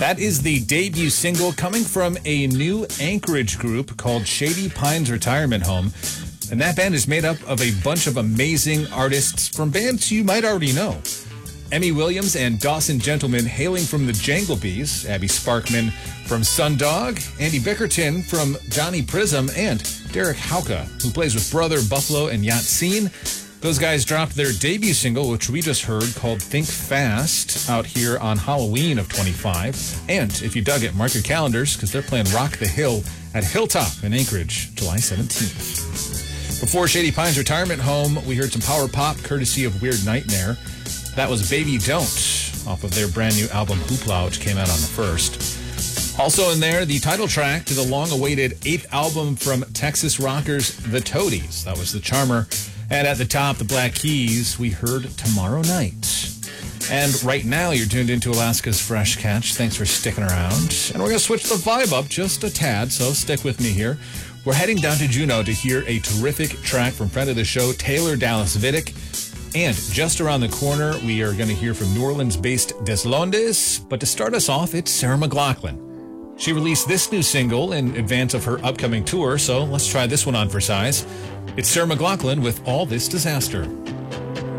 That is the debut single coming from a new Anchorage group called Shady Pines Retirement Home. And that band is made up of a bunch of amazing artists from bands you might already know. Emmy Williams and Dawson Gentleman hailing from the Jangle Bees, Abby Sparkman from Sundog, Andy Bickerton from Johnny Prism, and Derek Hauka, who plays with Brother, Buffalo, and Yatseen. Those guys dropped their debut single, which we just heard, called Think Fast, out here on Halloween of 25. And if you dug it, mark your calendars, because they're playing Rock the Hill at Hilltop in Anchorage, July 17th. Before Shady Pines Retirement Home, we heard some power pop courtesy of Weird Nightmare. That was Baby Don't, off of their brand new album Hoopla, which came out on the 1st. Also in there, the title track to the long-awaited 8th album from Texas rockers The Toadies. That was The Charmer. And at the top, the Black Keys, we heard Tomorrow Night. And right now, you're tuned into Alaska's Fresh Catch. Thanks for sticking around. And we're going to switch the vibe up just a tad, so stick with me here. We're heading down to Juneau to hear a terrific track from friend of the show, Taylor Dallas Vidic. And just around the corner, we are going to hear from New Orleans-based Des Londes. But to start us off, it's Sarah McLachlan. She released this new single in advance of her upcoming tour, so let's try this one on for size. It's Sarah McLachlan with All This Disaster.